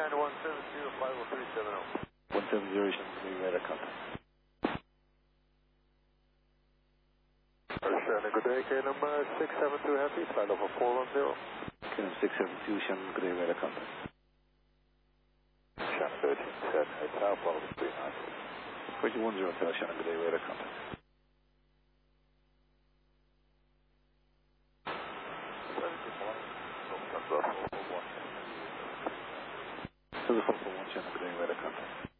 170, Shannon Gray radar contact. Shannon, good day, KLM 672 Heavy, flight level 410. KLM 672, Shannon Gray radar contact. Shannon 1310, Hotel, follow 39. Bridge 10, Hotel, Shannon Gray radar contact. So the 441 Shannon Gray radar contact.